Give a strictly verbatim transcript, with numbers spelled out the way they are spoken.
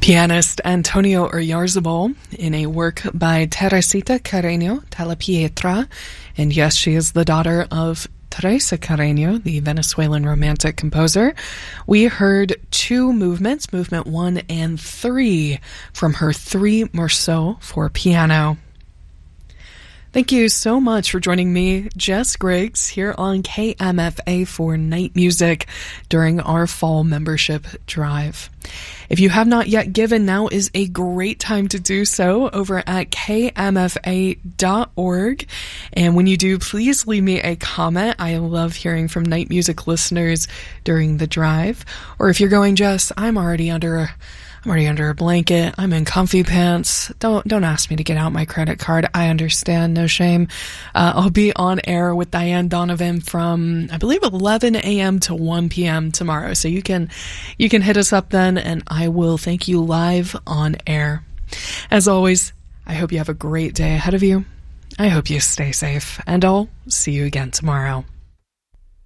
Pianist Antonio Oyarzabal in a work by Teresita Carreño Talapietra, and yes, she is the daughter of Teresa Carreño, the Venezuelan romantic composer. We heard two movements, movement one and three, from her Three Morceaux for piano. Thank you so much for joining me, Jess Griggs, here on K M F A for Night Music during our fall membership drive. If you have not yet given, now is a great time to do so over at K M F A dot org. And when you do, please leave me a comment. I love hearing from night music listeners during the drive. Or if you're going, Jess, I'm already under a I'm already under a blanket. I'm in comfy pants. Don't don't ask me to get out my credit card. I understand. No shame. Uh, I'll be on air with Diane Donovan from, I believe, eleven a.m. to one p.m. tomorrow. So you can you can hit us up then, and I will thank you live on air. As always, I hope you have a great day ahead of you. I hope you stay safe, and I'll see you again tomorrow.